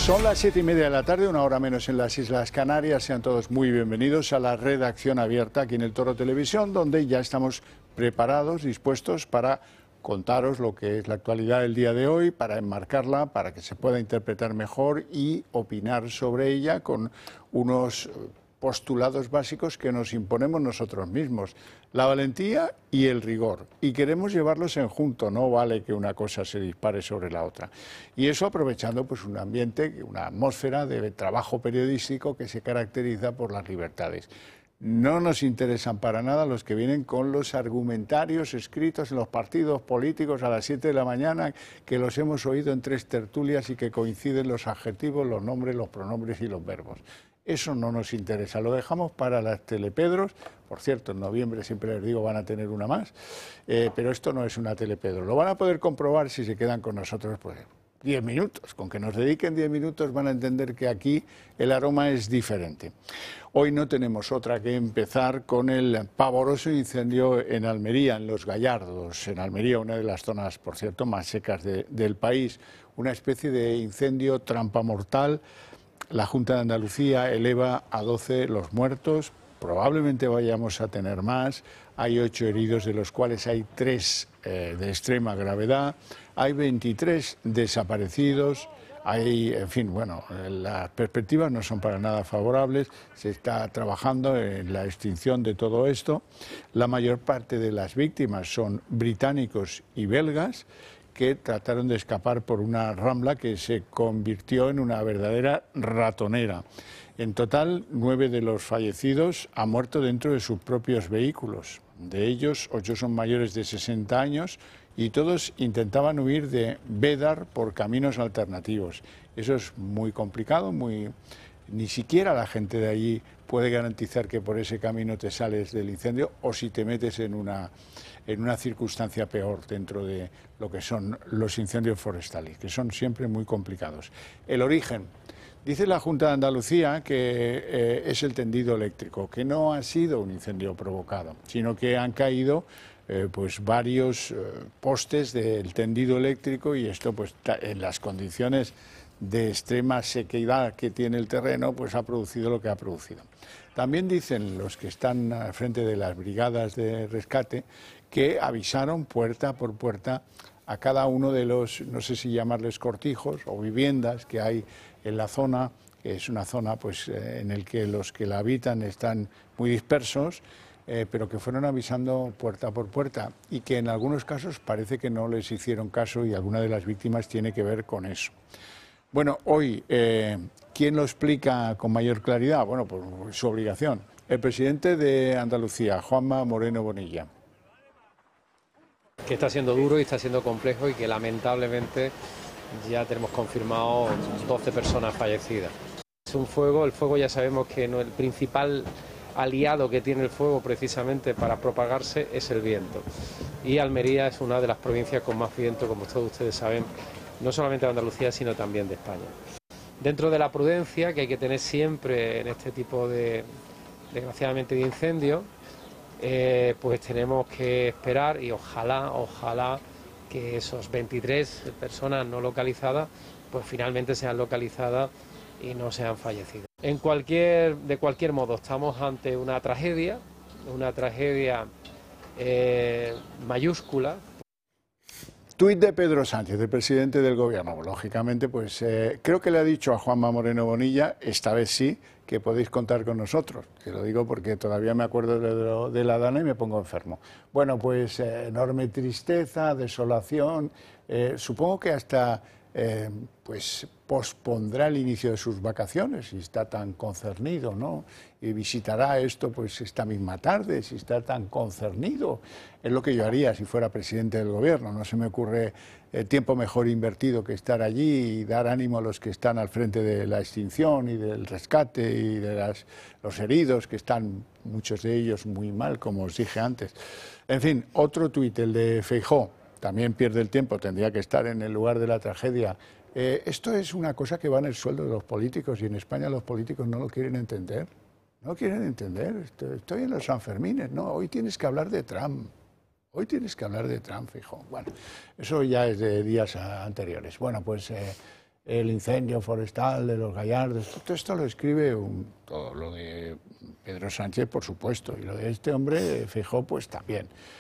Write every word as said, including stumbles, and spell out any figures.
Son las siete y media de la tarde, una hora menos en las Islas Canarias. Sean todos muy bienvenidos a la redacción abierta aquí en el Toro Televisión, donde ya estamos preparados, dispuestos para contaros lo que es la actualidad del día de hoy, para enmarcarla, para que se pueda interpretar mejor y opinar sobre ella con unos postulados básicos que nos imponemos nosotros mismos, la valentía y el rigor, y queremos llevarlos en junto, no vale que una cosa se dispare sobre la otra, y eso aprovechando pues un ambiente, una atmósfera de trabajo periodístico que se caracteriza por las libertades. No nos interesan para nada los que vienen con los argumentarios escritos en los partidos políticos a las siete de la mañana, que los hemos oído en tres tertulias y que coinciden los adjetivos, los nombres, los pronombres y los verbos. Eso no nos interesa, lo dejamos para las telepedros. Por cierto, en noviembre, siempre les digo, van a tener una más, eh, pero esto no es una telepedro. Lo van a poder comprobar si se quedan con nosotros pues diez minutos. Con que nos dediquen diez minutos van a entender que aquí el aroma es diferente. Hoy no tenemos otra que empezar con el pavoroso incendio en Almería, en Los Gallardos. En Almería, una de las zonas, por cierto, más secas de, del país. Una especie de incendio trampa mortal. La Junta de Andalucía eleva a doce los muertos, probablemente vayamos a tener más. Hay ocho heridos, de los cuales hay tres eh, de extrema gravedad. Hay veintitrés desaparecidos. Hay, en fin, bueno, las perspectivas no son para nada favorables. Se está trabajando en la extinción de todo esto. La mayor parte de las víctimas son británicos y belgas, que trataron de escapar por una rambla que se convirtió en una verdadera ratonera. En total, nueve de los fallecidos han muerto dentro de sus propios vehículos. De ellos, ocho son mayores de sesenta años y todos intentaban huir de Bédar por caminos alternativos. Eso es muy complicado, muy... ni siquiera la gente de allí puede garantizar que por ese camino te sales del incendio, o si te metes en una, en una circunstancia peor dentro de lo que son los incendios forestales, que son siempre muy complicados. El origen. Dice la Junta de Andalucía que eh, es el tendido eléctrico, que no ha sido un incendio provocado, sino que han caído eh, pues varios eh, postes del tendido eléctrico, y esto pues en las condiciones de extrema sequedad que tiene el terreno, pues ha producido lo que ha producido. También dicen los que están al frente de las brigadas de rescate que avisaron puerta por puerta a cada uno de los, no sé si llamarles cortijos o viviendas que hay en la zona, que es una zona pues eh, en el que los que la habitan están muy dispersos, eh, pero que fueron avisando puerta por puerta, y que en algunos casos parece que no les hicieron caso, y alguna de las víctimas tiene que ver con eso. Bueno, hoy, eh, ¿quién lo explica con mayor claridad? Bueno, por su obligación. El presidente de Andalucía, Juanma Moreno Bonilla. Que está siendo duro y está siendo complejo, y que lamentablemente ya tenemos confirmado doce personas fallecidas. Es un fuego, el fuego ya sabemos que no, el principal aliado que tiene el fuego precisamente para propagarse es el viento. Y Almería es una de las provincias con más viento, como todos ustedes saben, no solamente de Andalucía, sino también de España. Dentro de la prudencia que hay que tener siempre en este tipo de, desgraciadamente, de incendios, eh, pues tenemos que esperar, y ojalá, ojalá que esos veintitrés personas no localizadas, pues finalmente sean localizadas y no sean fallecidas. En cualquier, de cualquier modo, estamos ante una tragedia, una tragedia eh, mayúscula. Tuit de Pedro Sánchez, el presidente del gobierno. Lógicamente, pues eh, creo que le ha dicho a Juanma Moreno Bonilla, esta vez sí, que podéis contar con nosotros. Te lo digo porque todavía me acuerdo de, lo, de la Dana y me pongo enfermo. Bueno, pues eh, enorme tristeza, desolación, eh, supongo que hasta eh, pues pospondrá el inicio de sus vacaciones, si está tan concernido, ¿no? Y visitará esto pues esta misma tarde, si está tan concernido. Es lo que yo haría si fuera presidente del gobierno. No se me ocurre eh, tiempo mejor invertido que estar allí y dar ánimo a los que están al frente de la extinción y del rescate y de las, los heridos, que están muchos de ellos muy mal, como os dije antes. En fin, otro tuit, el de Feijóo, también pierde el tiempo, tendría que estar en el lugar de la tragedia. Eh, esto es una cosa que va en el sueldo de los políticos, y en España los políticos no lo quieren entender. No quieren entender. Estoy en los Sanfermines. No, hoy tienes que hablar de Trump. Hoy tienes que hablar de Trump, Feijóo. Bueno, eso ya es de días anteriores. Bueno, pues eh, el incendio forestal de los Gallardos, todo esto lo escribe un, todo lo de Pedro Sánchez, por supuesto, y lo de este hombre, Feijóo, pues también.